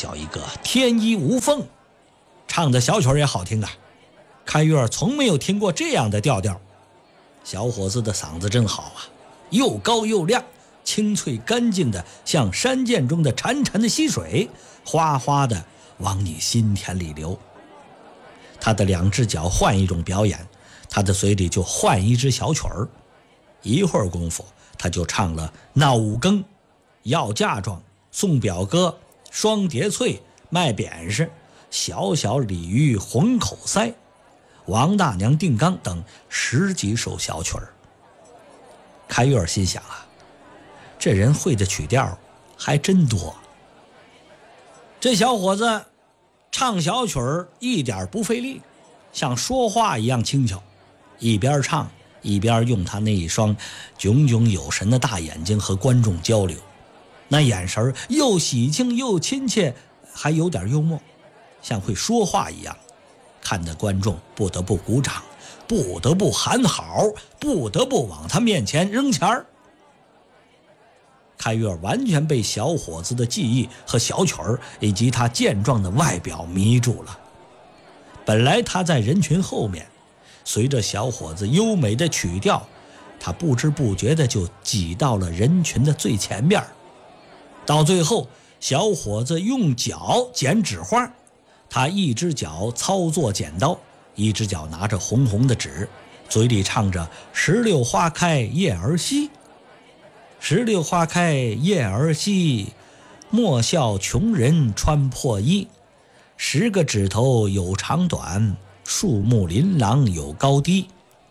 叫一个天衣无缝，唱的小曲也好听啊。开月从没有听过这样的调调。小伙子的嗓子真好啊，又高又亮，清脆干净的像山涧中的潺潺的溪水，哗哗的往你心田里流。他的两只脚换一种表演，他的嘴里就换一支小曲儿。一会儿功夫他就唱了闹五更、要嫁妆、送表哥、双叠翠、卖扁食、小小鲤鱼红口腮、王大娘定缸等10几首小曲儿。开月心想啊，这人会的曲调还真多。这小伙子唱小曲儿一点不费力，像说话一样轻巧，一边唱一边用他那一双炯炯有神的大眼睛和观众交流，那眼神又喜庆又亲切，还有点幽默，像会说话一样，看得观众不得不鼓掌，不得不喊好，不得不往他面前扔钱儿。开月完全被小伙子的技艺和小曲儿以及他健壮的外表迷住了。本来他在人群后面，随着小伙子优美的曲调，他不知不觉的就挤到了人群的最前面。到最后，小伙子用脚剪纸花，他一只脚操作剪刀，一只脚拿着红红的纸，嘴里唱着石榴花开叶儿稀，石榴花开叶儿稀，莫笑穷人穿破衣，10个指头有长短，树木琳琅有高低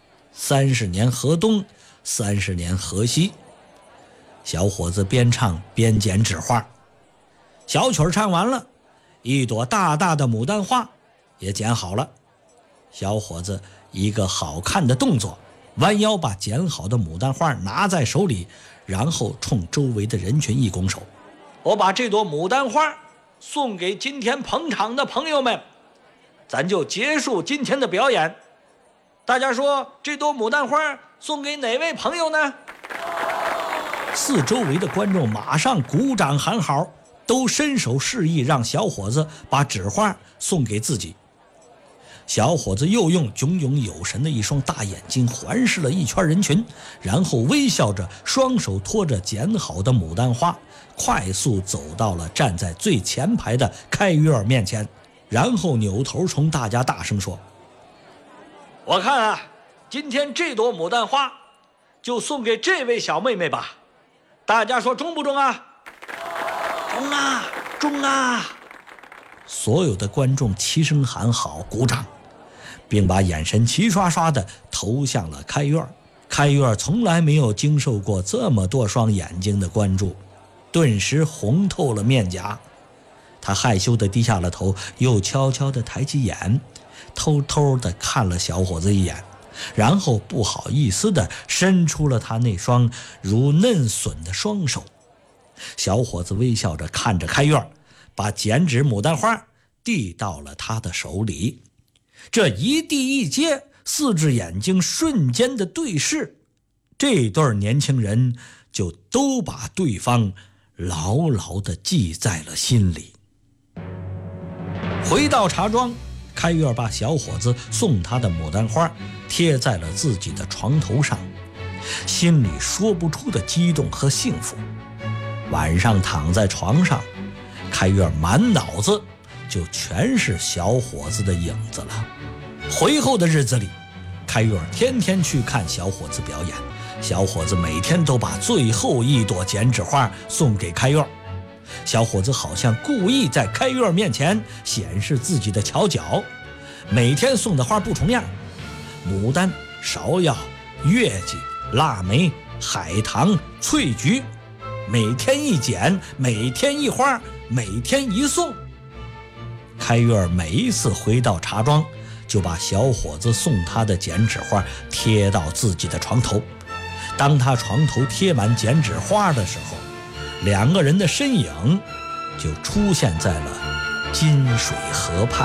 ，30年河东，30年河西。小伙子边唱边剪纸花。小曲儿唱完了，一朵大大的牡丹花也剪好了。小伙子一个好看的动作，弯腰把剪好的牡丹花拿在手里，然后冲周围的人群一拱手，我把这朵牡丹花送给今天捧场的朋友们，咱就结束今天的表演。大家说这朵牡丹花送给哪位朋友呢？四周围的观众马上鼓掌喊好，都伸手示意让小伙子把纸花送给自己。小伙子又用炯炯有神的一双大眼睛环视了一圈人群，然后微笑着，双手托着剪好的牡丹花，快速走到了站在最前排的开月面前，然后扭头冲大家大声说，我看啊，今天这朵牡丹花就送给这位小妹妹吧，大家说中不中啊？中啊，中啊！所有的观众齐声喊好，鼓掌，并把眼神齐刷刷地投向了开月。开月从来没有经受过这么多双眼睛的关注，顿时红透了面颊。他害羞地低下了头，又悄悄地抬起眼，偷偷地看了小伙子一眼，然后不好意思地伸出了他那双如嫩笋的双手。小伙子微笑着看着开月，把剪纸牡丹花递到了他的手里。这一递一接，4只眼睛瞬间的对视，这对年轻人就都把对方牢牢地记在了心里。回到茶庄，开月把小伙子送他的牡丹花贴在了自己的床头上，心里说不出的激动和幸福。晚上躺在床上，开月满脑子就全是小伙子的影子了。回后的日子里，开月天天去看小伙子表演，小伙子每天都把最后一朵剪纸花送给开月。小伙子好像故意在开月面前显示自己的巧脚，每天送的花不重样，牡丹、芍药、月季、腊梅、海棠、翠菊，每天一剪，每天一花，每天一送。开月每一次回到茶庄，就把小伙子送他的剪纸花贴到自己的床头。当他床头贴满剪纸花的时候，2个人的身影就出现在了金水河畔。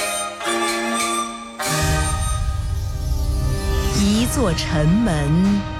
一座城门